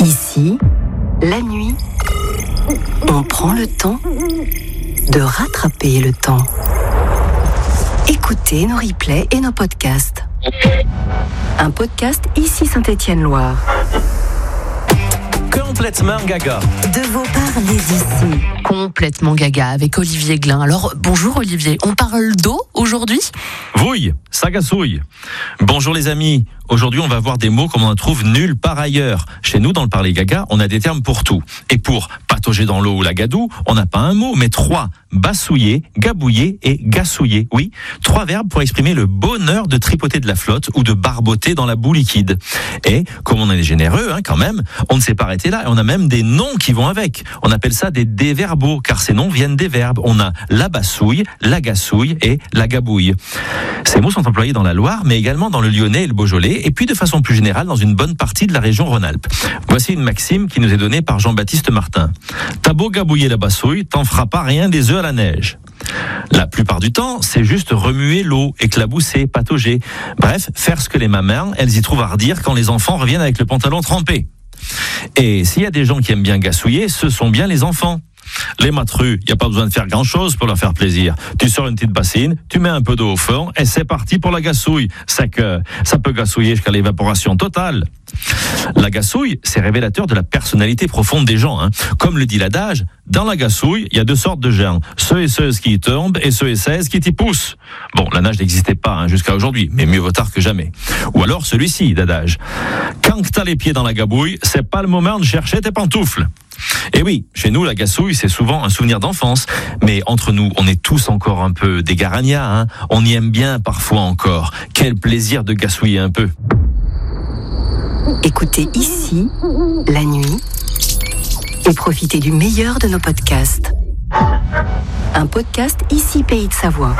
Ici, la nuit, on prend le temps de rattraper le temps. Écoutez nos replays et nos podcasts. Un podcast Ici Saint-Étienne-Loire. Complètement gaga. De vos parlez ici. Complètement gaga avec Olivier Glin. Alors, bonjour Olivier, on parle d'eau aujourd'hui ? Vouille, ça gassouille. Bonjour les amis. Aujourd'hui, on va voir des mots comme on en trouve nulle part ailleurs. Chez nous, dans le parler gaga, on a des termes pour tout. Et pour patauger dans l'eau ou la gadoue, on n'a pas un mot, mais 3. Bassouiller, gabouiller et gassouiller. Oui, 3 verbes pour exprimer le bonheur de tripoter de la flotte ou de barboter dans la boue liquide. Et, comme on est généreux, quand même, on ne s'est pas arrêté là. Et on a même des noms qui vont avec. On appelle ça des déverbaux, car ces noms viennent des verbes. On a la bassouille, la gassouille et la gabouille. Ces mots sont employés dans la Loire, mais également dans le Lyonnais et le Beaujolais, et puis de façon plus générale dans une bonne partie de la région Rhône-Alpes. Voici une maxime qui nous est donnée par Jean-Baptiste Martin. T'as beau gabouiller la bassouille, t'en feras pas rien des œufs à la neige. La plupart du temps, c'est juste remuer l'eau, éclabousser, patauger. Bref, faire ce que les mamans, elles y trouvent à redire quand les enfants reviennent avec le pantalon trempé. Et s'il y a des gens qui aiment bien gassouiller, ce sont bien les enfants. Les matrus, il n'y a pas besoin de faire grand-chose pour leur faire plaisir. Tu sors une petite bassine, tu mets un peu d'eau au fond et c'est parti pour la gassouille. C'est que ça peut gassouiller jusqu'à l'évaporation totale. La gassouille, c'est révélateur de la personnalité profonde des gens. Comme le dit l'adage, dans la gassouille, il y a 2 sortes de gens. Ceux et ceuses qui y tombent et ceux et celles qui t'y poussent. Bon, la nage n'existait pas jusqu'à aujourd'hui, mais mieux vaut tard que jamais. Ou alors celui-ci d'adage. Quand t'as les pieds dans la gabouille, c'est pas le moment de chercher tes pantoufles. Et oui, chez nous, la gassouille, c'est souvent un souvenir d'enfance. Mais entre nous, on est tous encore un peu des garannias. On y aime bien parfois encore. Quel plaisir de gassouiller un peu. Écoutez ici, la nuit, et profitez du meilleur de nos podcasts. Un podcast Ici Pays de Savoie.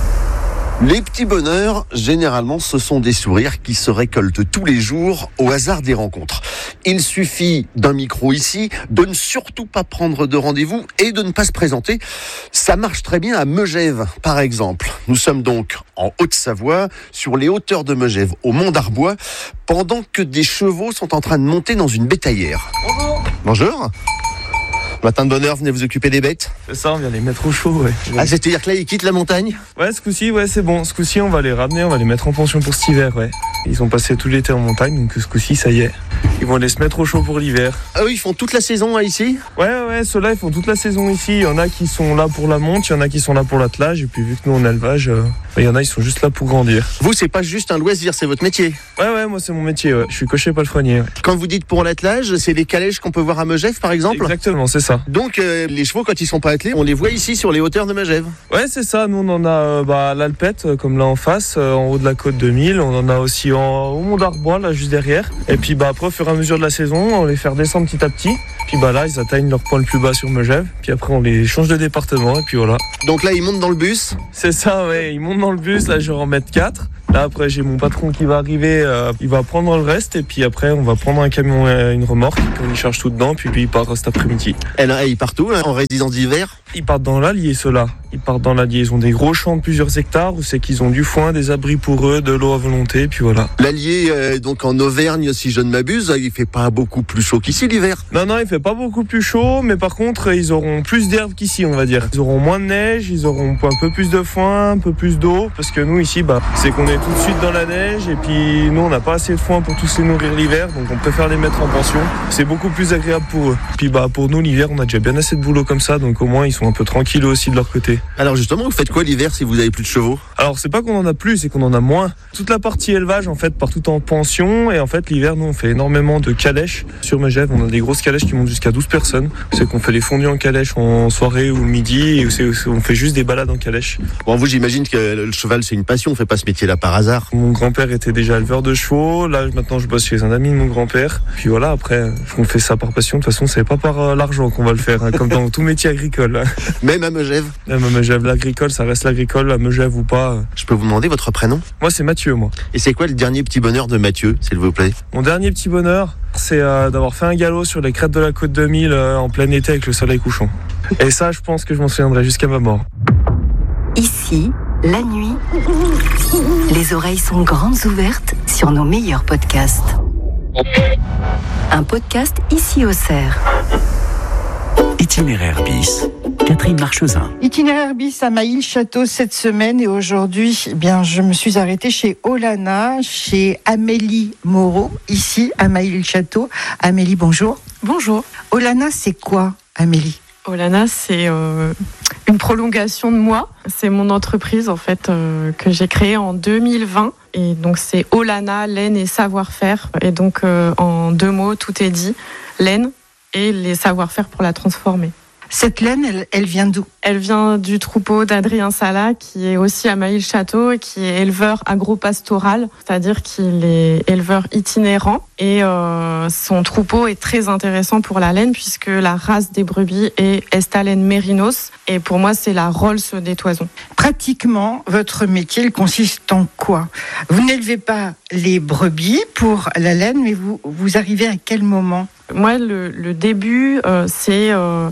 Les petits bonheurs, généralement, ce sont des sourires qui se récoltent tous les jours au hasard des rencontres. Il suffit d'un micro ici, de ne surtout pas prendre de rendez-vous et de ne pas se présenter. Ça marche très bien à Megève, par exemple. Nous sommes donc en Haute-Savoie, sur les hauteurs de Megève, au Mont d'Arbois, pendant que des chevaux sont en train de monter dans une bétaillère. Bonjour. Bonjour. Matin de bonne heure, venez vous occuper des bêtes. C'est ça, on vient les mettre au chaud, ouais. Ah, c'est-à-dire que là, ils quittent la montagne ? Ouais, ce coup-ci, c'est bon. Ce coup-ci, on va les ramener, on va les mettre en pension pour cet hiver, ouais. Ils ont passé tout l'été en montagne, donc ce coup-ci, ça y est. Ils vont aller se mettre au chaud pour l'hiver. Ah oui, ils font toute la saison ici ? Ouais, ceux-là, ils font toute la saison ici. Il y en a qui sont là pour la monte, il y en a qui sont là pour l'attelage, et puis vu que nous, on a l'élevage, il y en a, ils sont juste là pour grandir. Vous, c'est pas juste un loisir, c'est votre métier ? Ouais, moi, c'est mon métier, ouais. Je suis cocher palefrenier, ouais. Quand vous dites pour l'attelage, c'est les calèches qu'on peut voir à Megève, par exemple ? Exactement, c'est ça. Donc, les chevaux, quand ils sont pas attelés, on les voit ici sur les hauteurs de Megève. Ouais, c'est ça. Nous, on en a à l'Alpette, comme là en face, en haut de la côte de Mille. On en a aussi au Mont d'Arbois, là, juste derrière. Et puis, après, au fur et à mesure de la saison, on les fait descendre petit à petit. Puis, là, ils atteignent leur point le plus bas sur Megève. Puis après, on les change de département. Et puis voilà. Donc là, ils montent dans le bus ? C'est ça, ouais. Ils montent dans le bus. Là, je vais en mettre 4. Là, après, j'ai mon patron qui va arriver, il va prendre le reste, et puis après, on va prendre un camion, une remorque, puis on y charge tout dedans, puis lui, il part cet après-midi. Et là, ils partent où, en résidence d'hiver ? Ils partent dans l'Allier, ceux-là. Ils partent dans l'Allier. Ils ont des gros champs de plusieurs hectares, où c'est qu'ils ont du foin, des abris pour eux, de l'eau à volonté, puis voilà. L'Allier, donc en Auvergne, si je ne m'abuse, il fait pas beaucoup plus chaud qu'ici l'hiver. Non, il fait pas beaucoup plus chaud, mais par contre, ils auront plus d'herbe qu'ici, on va dire. Ils auront moins de neige, ils auront un peu plus de foin, un peu plus d'eau, parce que nous, ici, c'est qu'on est tout de suite dans la neige, et puis nous, on n'a pas assez de foin pour tous les nourrir l'hiver, donc on préfère les mettre en pension. C'est beaucoup plus agréable pour eux. Puis pour nous, l'hiver, on a déjà bien assez de boulot comme ça, donc au moins, ils sont un peu tranquilles aussi de leur côté. Alors justement, vous faites quoi l'hiver si vous avez plus de chevaux ? Alors c'est pas qu'on en a plus, c'est qu'on en a moins. Toute la partie élevage en fait part tout en pension, et en fait l'hiver nous on fait énormément de calèches sur Megève. On a des grosses calèches qui montent jusqu'à 12 personnes. C'est qu'on fait les fondus en calèche en soirée ou le midi, et on fait juste des balades en calèche. Bon, vous, j'imagine que le cheval c'est une passion, on fait pas ce métier-là par hasard. Mon grand-père était déjà éleveur de chevaux, là maintenant je bosse chez un ami de mon grand-père. Puis voilà, après on fait ça par passion, de toute façon c'est pas par l'argent qu'on va le faire, comme dans tout métier agricole. Même à Megève ? Même à Megève, l'agricole ça reste l'agricole, à Megève ou pas. Je peux vous demander votre prénom ? Moi c'est Mathieu, moi. Et c'est quoi le dernier petit bonheur de Mathieu, s'il vous plaît ? Mon dernier petit bonheur, c'est d'avoir fait un galop sur les crêtes de la côte de Mille en plein été avec le soleil couchant. Et ça, je pense que je m'en souviendrai jusqu'à ma mort. Ici, la nuit, les oreilles sont grandes ouvertes sur nos meilleurs podcasts. Un podcast ici au Cerf. Itinéraire bis, Catherine Marchesin. Itinéraire bis à Mailly-le-Château cette semaine et aujourd'hui, je me suis arrêtée chez Olana, chez Amélie Moreau, ici à Mailly-le-Château. Amélie, bonjour. Bonjour. Olana, c'est quoi, Amélie ? Olana, c'est une prolongation de moi. C'est mon entreprise en fait que j'ai créée en 2020. Et donc c'est Olana, laine et savoir-faire. Et donc en 2 mots, tout est dit. Laine et les savoir-faire pour la transformer. Cette laine, elle vient d'où ? Elle vient du troupeau d'Adrien Sala, qui est aussi à Mailly-le-Château et qui est éleveur agropastoral, c'est-à-dire qu'il est éleveur itinérant. Et son troupeau est très intéressant pour la laine puisque la race des brebis est Estalène Mérinos. Et pour moi, c'est la Rolls des toisons. Pratiquement, votre métier consiste en quoi ? Vous n'élevez pas les brebis pour la laine, mais vous arrivez à quel moment ? Moi, le début, c'est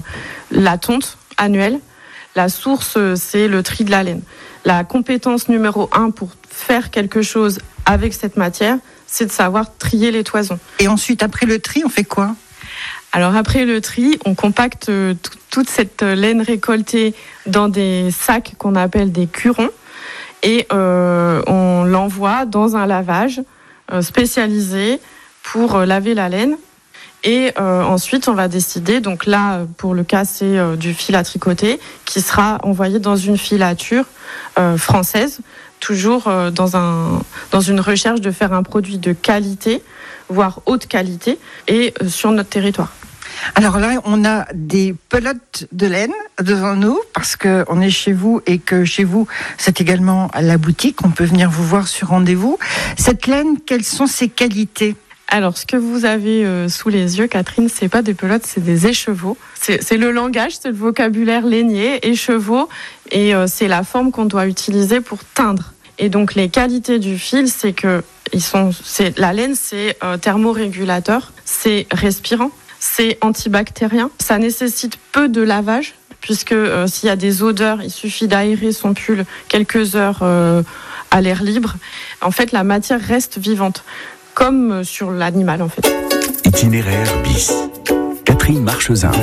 la tonte annuelle. La source, c'est le tri de la laine. La compétence numéro 1 pour faire quelque chose avec cette matière, c'est de savoir trier les toisons. Et ensuite, après le tri, on fait quoi ? Alors après le tri, on compacte toute cette laine récoltée dans des sacs qu'on appelle des curons et on l'envoie dans un lavage spécialisé pour laver la laine. Et ensuite, on va décider, donc là, pour le cas, c'est du fil à tricoter qui sera envoyé dans une filature française, toujours dans une recherche de faire un produit de qualité, voire haute qualité, et sur notre territoire. Alors là, on a des pelotes de laine devant nous parce qu'on est chez vous et que chez vous, c'est également à la boutique. On peut venir vous voir sur rendez-vous. Cette laine, quelles sont ses qualités ? Alors, ce que vous avez sous les yeux, Catherine, c'est pas des pelotes, c'est des écheveaux. C'est le langage, c'est le vocabulaire lainier, écheveaux, et c'est la forme qu'on doit utiliser pour teindre. Et donc, les qualités du fil, c'est que la laine, c'est thermorégulateur, c'est respirant, c'est antibactérien. Ça nécessite peu de lavage, puisque s'il y a des odeurs, il suffit d'aérer son pull quelques heures à l'air libre. En fait, la matière reste vivante. Comme sur l'animal en fait. Itinéraire bis, Catherine Marchesin.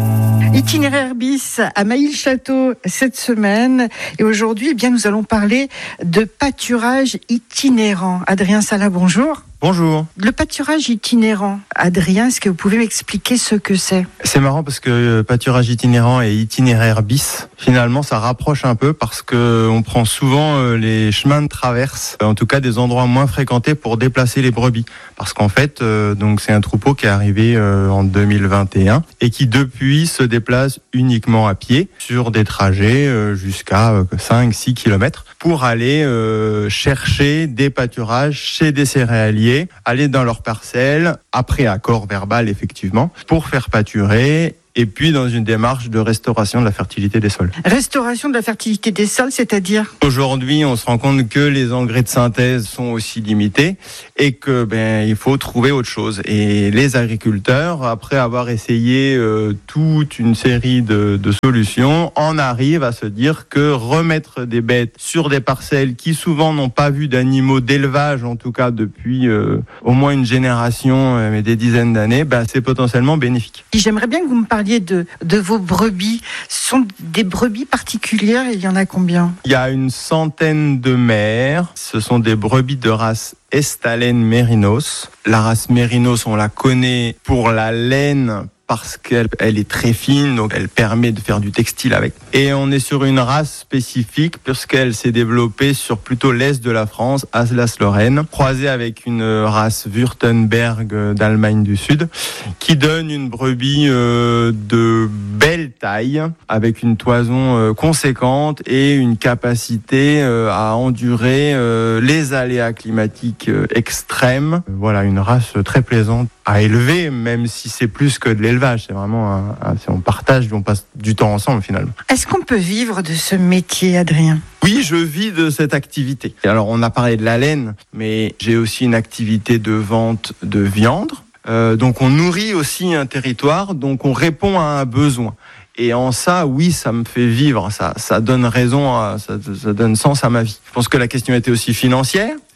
Itinéraire bis à Mailly-le-Château cette semaine. Et aujourd'hui, nous allons parler de pâturage itinérant. Adrien Sala, bonjour. Bonjour. Le pâturage itinérant, Adrien, est-ce que vous pouvez m'expliquer ce que c'est ? C'est marrant parce que pâturage itinérant et itinéraire bis, finalement, ça rapproche un peu parce que on prend souvent les chemins de traverse, en tout cas des endroits moins fréquentés pour déplacer les brebis. Parce qu'en fait, donc c'est un troupeau qui est arrivé en 2021 et qui depuis se déplace uniquement à pied sur des trajets jusqu'à 5-6 km pour aller chercher des pâturages chez des céréaliers, aller dans leur parcelle, après accord verbal effectivement, pour faire pâturer, et puis dans une démarche de restauration de la fertilité des sols. Restauration de la fertilité des sols, c'est-à-dire ? Aujourd'hui, on se rend compte que les engrais de synthèse sont aussi limités et que il faut trouver autre chose. Et les agriculteurs, après avoir essayé toute une série de solutions, en arrivent à se dire que remettre des bêtes sur des parcelles qui souvent n'ont pas vu d'animaux d'élevage, en tout cas depuis au moins une génération, mais des dizaines d'années, c'est potentiellement bénéfique. J'aimerais bien que vous me parliez de vos brebis. Ce sont des brebis particulières, il y en a combien ? Il y a une centaine de mères. Ce sont des brebis de race Estalène Mérinos. La race Mérinos, on la connaît pour la laine parce qu'elle est très fine, donc elle permet de faire du textile avec. Et on est sur une race spécifique puisqu'elle s'est développée sur plutôt l'est de la France, Alsace-Lorraine, croisée avec une race Württemberg d'Allemagne du Sud, qui donne une brebis de belle taille, avec une toison conséquente et une capacité à endurer les aléas climatiques extrêmes. Voilà, une race très plaisante à élever, même si c'est plus que de l'élevage. C'est vraiment on partage, on passe du temps ensemble finalement. Est-ce qu'on peut vivre de ce métier, Adrien ? Oui, je vis de cette activité. Alors, on a parlé de la laine, mais j'ai aussi une activité de vente de viande. Donc, on nourrit aussi un territoire, donc on répond à un besoin. Et en ça, oui, ça me fait vivre, ça donne raison, ça donne sens à ma vie. Je pense que la question était aussi financière.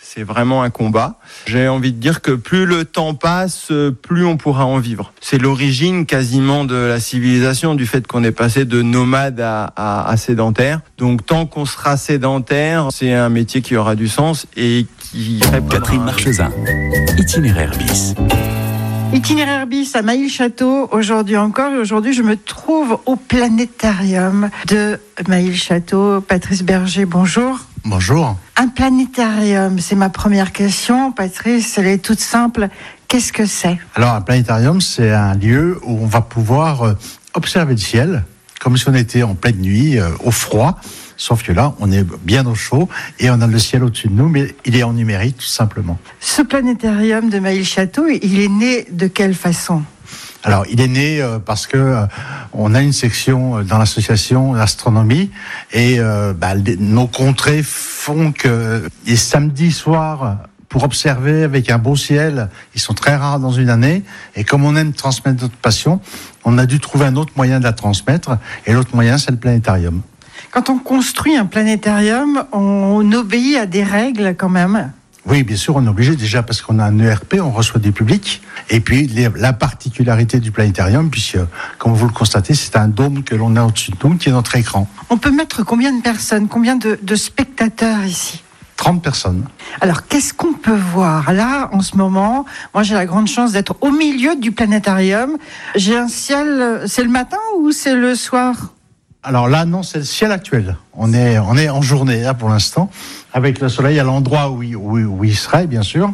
C'est vraiment un combat. J'ai envie de dire que plus le temps passe, plus on pourra en vivre. C'est l'origine quasiment de la civilisation, du fait qu'on est passé de nomade à sédentaire. Donc tant qu'on sera sédentaire, c'est un métier qui aura du sens et qui répondra. Catherine Marchesin, Itinéraire bis. Itinéraire bis à Mailly-Château, aujourd'hui encore. Et aujourd'hui, je me trouve au planétarium de Mailly-Château. Patrice Berger, bonjour. Bonjour. Un planétarium, c'est ma première question. Patrice, elle est toute simple. Qu'est-ce que c'est ? Alors, un planétarium, c'est un lieu où on va pouvoir observer le ciel, comme si on était en pleine nuit, au froid. Sauf que là, on est bien au chaud et on a le ciel au-dessus de nous, mais il est en numérique, tout simplement. Ce planétarium de Mailly-Château, il est né de quelle façon ? Alors, il est né parce que on a une section dans l'association d'astronomie et nos contrées font que les samedis soirs, pour observer avec un beau ciel, ils sont très rares dans une année. Et comme on aime transmettre notre passion, on a dû trouver un autre moyen de la transmettre. Et l'autre moyen, c'est le planétarium. Quand on construit un planétarium, on obéit à des règles quand même. Oui, bien sûr, on est obligé déjà parce qu'on a un ERP, on reçoit du public. Et puis, la particularité du planétarium, puisque, comme vous le constatez, c'est un dôme que l'on a au-dessus de nous, qui est notre écran. On peut mettre combien de personnes, combien de spectateurs ici ? 30 personnes. Alors, qu'est-ce qu'on peut voir là, en ce moment ? Moi, j'ai la grande chance d'être au milieu du planétarium. J'ai un ciel, c'est le matin ou c'est le soir ? Alors là, non, c'est le ciel actuel. On est en journée, là, pour l'instant, avec le soleil à l'endroit où il serait, bien sûr,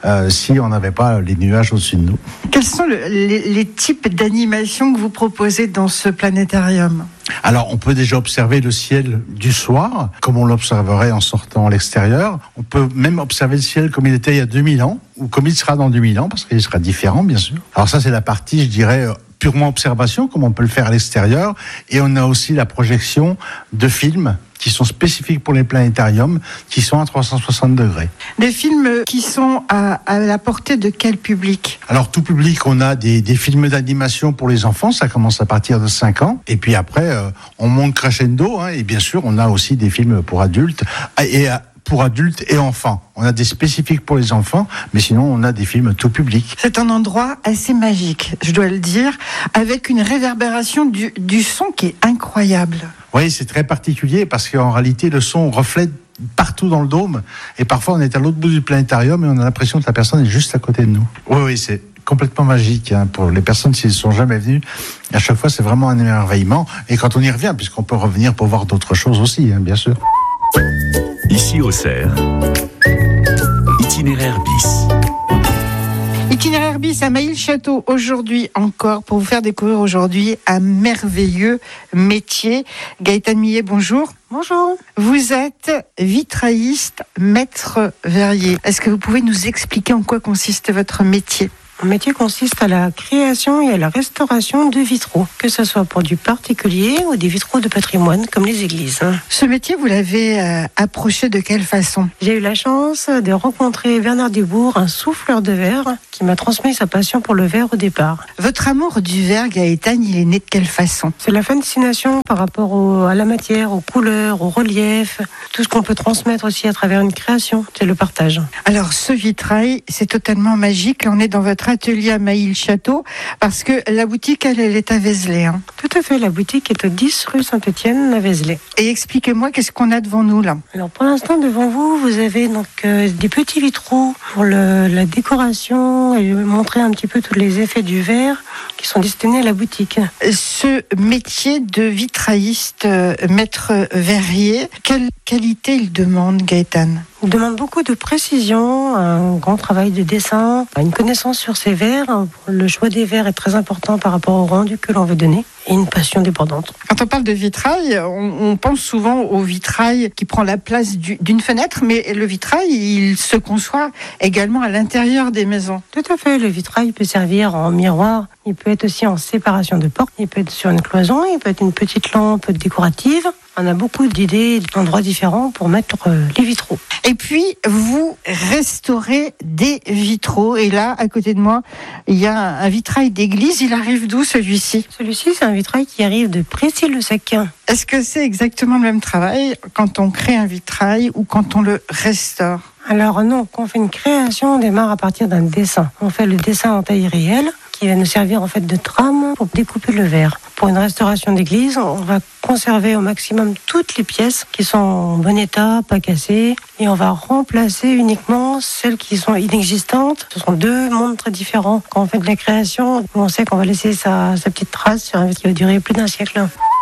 si on n'avait pas les nuages au-dessus de nous. Quels sont les types d'animations que vous proposez dans ce planétarium ? Alors, on peut déjà observer le ciel du soir, comme on l'observerait en sortant à l'extérieur. On peut même observer le ciel comme il était il y a 2000 ans, ou comme il sera dans 2000 ans, parce qu'il sera différent, bien sûr. Alors ça, c'est la partie, je dirais, purement observation, comme on peut le faire à l'extérieur. Et on a aussi la projection de films qui sont spécifiques pour les planétariums, qui sont à 360 degrés. Des films qui sont à la portée de quel public ? Alors, tout public, on a des films d'animation pour les enfants, ça commence à partir de 5 ans. Et puis après, on monte crescendo, et bien sûr, on a aussi des films pour adultes, pour adultes et enfants. On a des spécifiques pour les enfants, mais sinon, on a des films tout public. C'est un endroit assez magique, je dois le dire, avec une réverbération du son qui est incroyable. Oui, c'est très particulier parce qu'en réalité, le son reflète partout dans le dôme. Et parfois, on est à l'autre bout du planétarium et on a l'impression que la personne est juste à côté de nous. Oui, c'est complètement magique. Pour les personnes qui ne sont jamais venues, à chaque fois, c'est vraiment un émerveillement. Et quand on y revient, puisqu'on peut revenir pour voir d'autres choses aussi, bien sûr. Ici au Cerf, Itinéraire bis. Itinéraire bis à Mailly-Château, aujourd'hui encore, pour vous faire découvrir aujourd'hui un merveilleux métier. Gaëtane Millet, bonjour. Bonjour. Vous êtes vitrailliste, maître verrier. Est-ce que vous pouvez nous expliquer en quoi consiste votre métier ? Mon métier consiste à la création et à la restauration de vitraux, que ce soit pour du particulier ou des vitraux de patrimoine, comme les églises. Ce métier, vous l'avez approché de quelle façon ? J'ai eu la chance de rencontrer Bernard Dubourg, un souffleur de verre, qui m'a transmis sa passion pour le verre au départ. Votre amour du verre, Gaëtane, il est né de quelle façon ? C'est la fascination par rapport à la matière, aux couleurs, au relief, tout ce qu'on peut transmettre aussi à travers une création, c'est le partage. Alors, ce vitrail, c'est totalement magique. On est dans votre atelier à Mailly-Château, parce que la boutique, elle est à Vézelay. Tout à fait, la boutique est au 10 rue Saint-Étienne à Vézelay. Et expliquez-moi, qu'est-ce qu'on a devant nous là ? Alors pour l'instant, devant vous, vous avez donc des petits vitraux pour la décoration et montrer un petit peu tous les effets du verre qui sont destinés à la boutique. Ce métier de vitrailliste, maître verrier, quelle qualité il demande, Gaëtane ? Il demande beaucoup de précision, un grand travail de dessin, une connaissance sur ces verres. Le choix des verres est très important par rapport au rendu que l'on veut donner et une passion débordante. Quand on parle de vitrail, on pense souvent au vitrail qui prend la place d'une fenêtre, mais le vitrail, il se conçoit également à l'intérieur des maisons. Tout à fait, le vitrail peut servir en miroir, il peut être aussi en séparation de portes, il peut être sur une cloison, il peut être une petite lampe décorative. On a beaucoup d'idées, d'endroits différents pour mettre les vitraux. Et puis, vous restaurez des vitraux. Et là, à côté de moi, il y a un vitrail d'église. Il arrive d'où, celui-ci ? Celui-ci, c'est un vitrail qui arrive de Précy-le-Sec. Est-ce que c'est exactement le même travail quand on crée un vitrail ou quand on le restaure ? Alors non, quand on fait une création, on démarre à partir d'un dessin. On fait le dessin en taille réelle, qui va nous servir en fait de trame pour découper le verre. Pour une restauration d'église, on va conserver au maximum toutes les pièces qui sont en bon état, pas cassées, et on va remplacer uniquement celles qui sont inexistantes. Ce sont deux mondes très différents. Quand on fait de la création, on sait qu'on va laisser sa petite trace sur un verre qui va durer plus d'un siècle.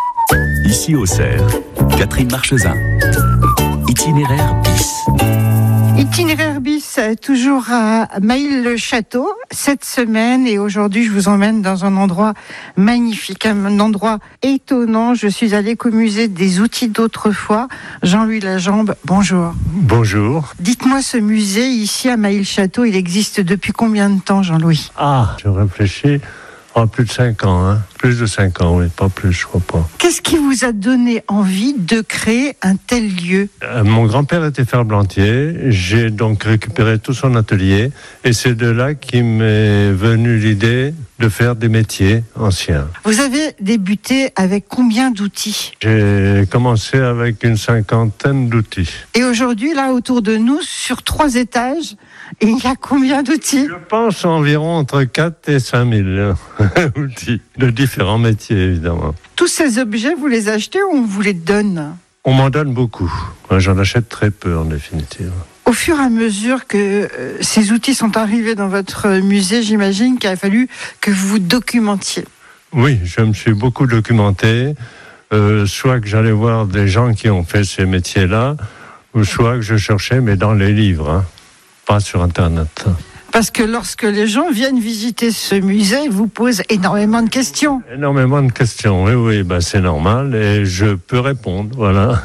Ici au Cerf, Catherine Marchesin. Itinéraire bis. Itinéraire bis, toujours à Maille-le-Château, cette semaine. Et aujourd'hui, je vous emmène dans un endroit magnifique, un endroit étonnant. Je suis à l'écomusée des outils d'autrefois. Jean-Louis Lajambe, bonjour. Bonjour. Dites-moi, ce musée, ici à Maille-le-Château, il existe depuis combien de temps, Jean-Louis ? Je réfléchis. Plus de 5 ans, hein. Plus de 5 ans, oui, pas plus, je crois pas. Qu'est-ce qui vous a donné envie de créer un tel lieu ? Mon grand-père était ferblantier, j'ai donc récupéré tout son atelier, et c'est de là qu'il m'est venue l'idée de faire des métiers anciens. Vous avez débuté avec combien d'outils ? J'ai commencé avec une 50aine d'outils. Et aujourd'hui, là, autour de nous, sur 3 étages, il y a combien d'outils ? Je pense environ entre 4 et 5 000 outils, de différents métiers, évidemment. Tous ces objets, vous les achetez ou on vous les donne ? On m'en donne beaucoup. Moi, j'en achète très peu, en définitive. Au fur et à mesure que ces outils sont arrivés dans votre musée, j'imagine qu'il a fallu que vous vous documentiez. Oui, je me suis beaucoup documenté, soit que j'allais voir des gens qui ont fait ces métiers-là, ou soit que je cherchais, mais dans les livres, hein, pas sur Internet. Parce que lorsque les gens viennent visiter ce musée, ils vous posent énormément de questions. Énormément de questions, oui, c'est normal, et je peux répondre, voilà.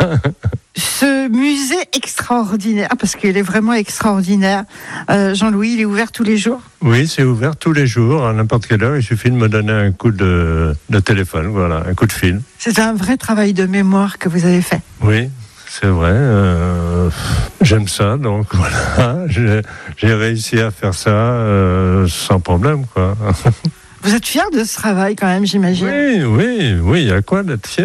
Ce musée extraordinaire, parce qu'il est vraiment extraordinaire, Jean-Louis, il est ouvert tous les jours ? Oui, c'est ouvert tous les jours, à n'importe quelle heure, il suffit de me donner un coup de téléphone, voilà, un coup de fil. C'est un vrai travail de mémoire que vous avez fait. Oui. C'est vrai, j'aime ça, donc voilà, j'ai réussi à faire ça sans problème, quoi. Vous êtes fier de ce travail quand même, j'imagine ? Oui, il y a quoi d'être fier ?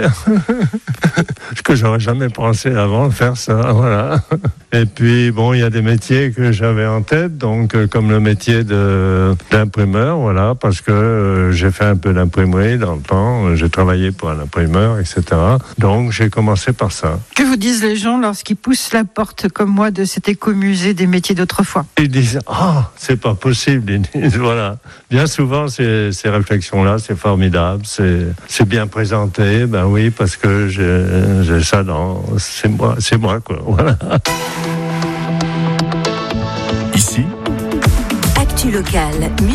Parce que j'aurais jamais pensé avant faire ça, voilà. Et puis, il y a des métiers que j'avais en tête, donc comme le métier d'imprimeur, voilà, parce que j'ai fait un peu d'imprimerie dans le temps, j'ai travaillé pour un imprimeur, etc. Donc, j'ai commencé par ça. Que vous disent les gens lorsqu'ils poussent la porte, comme moi, de cet écomusée des métiers d'autrefois ? Ils disent « c'est pas possible », ils disent, voilà. Bien souvent, ces réflexions-là, c'est formidable, c'est bien présenté, oui, parce que j'ai ça c'est moi, quoi, voilà. Ici, Actu locale,